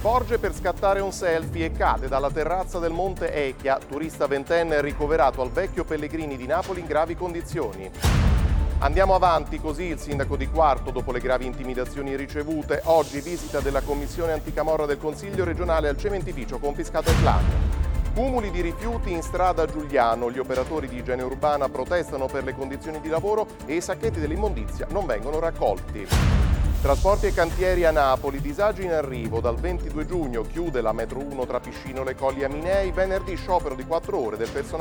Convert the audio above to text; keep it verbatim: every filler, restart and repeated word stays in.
Sporge per scattare un selfie e cade dalla terrazza del Monte Echia. Turista ventenne ricoverato al Vecchio Pellegrini di Napoli in gravi condizioni. Andiamo avanti, così il sindaco di Quarto, dopo le gravi intimidazioni ricevute, oggi visita della commissione anticamorra del Consiglio regionale al cementificio confiscato ai clan. Cumuli di rifiuti in strada Giuliano, gli operatori di igiene urbana protestano per le condizioni di lavoro e i sacchetti dell'immondizia non vengono raccolti. Trasporti e cantieri a Napoli, disagi in arrivo, dal ventidue giugno chiude la metro uno tra Piscino e Colli Aminei, venerdì sciopero di quattro ore del personale